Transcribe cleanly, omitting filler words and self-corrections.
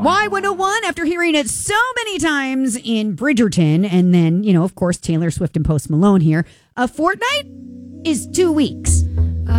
Y101, after hearing it so many times in Bridgerton, and then, of course, Taylor Swift and Post Malone here, a fortnight is 2 weeks.